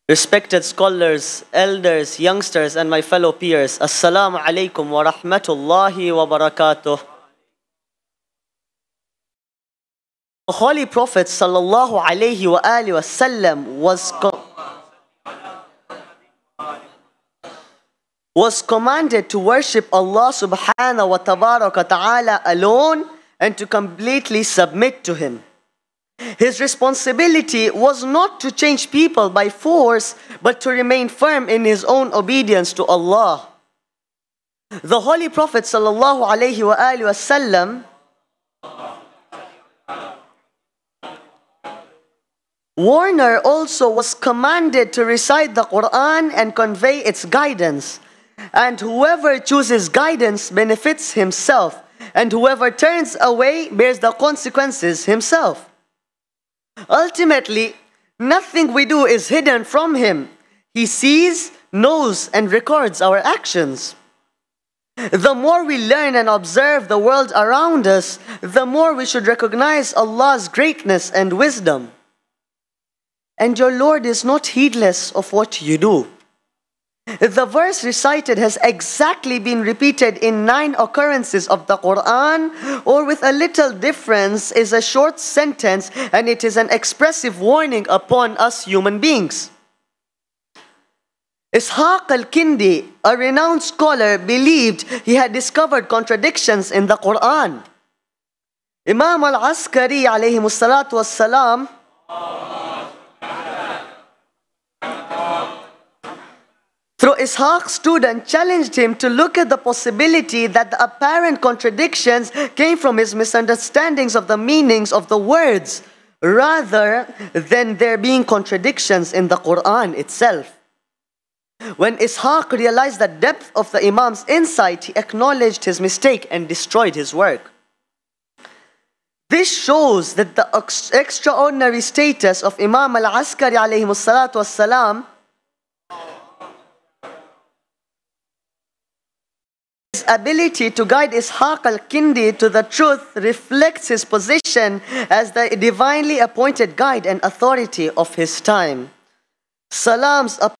Respected scholars, elders, youngsters, and my fellow peers, Assalamu alaikum wa rahmatullahi wa barakatuh. The Holy Prophet sallallahu alayhi wa alihi wa sallam was commanded to worship Allah subhanahu wa ta'ala alone and to completely submit to Him. His responsibility was not to change people by force, but to remain firm in his own obedience to Allah. The Holy Prophet sallallahu alaihi wasallam Warner also was commanded to recite the Quran and convey its guidance. And whoever chooses guidance benefits himself, and whoever turns away bears the consequences himself. Ultimately, nothing we do is hidden from Him. He sees, knows, and records our actions. The more we learn and observe the world around us, the more we should recognize Allah's greatness and wisdom. And your Lord is not heedless of what you do. The verse recited has exactly been repeated in 9 occurrences of the Quran, or with a little difference is a short sentence, and it is an expressive warning upon us human beings. Ishaq al-Kindi, a renowned scholar, believed he had discovered contradictions in the Quran. Imam al-Askari alayhi salatu wassalam through Ishaq's student, challenged him to look at the possibility that the apparent contradictions came from his misunderstandings of the meanings of the words, rather than there being contradictions in the Quran itself. When Ishaq realized the depth of the Imam's insight, he acknowledged his mistake and destroyed his work. This shows that the extraordinary status of Imam al-Askari alayhi salatu wassalam, his ability to guide Ishaq al-Kindi to the truth reflects his position as the divinely appointed guide and authority of his time. Salams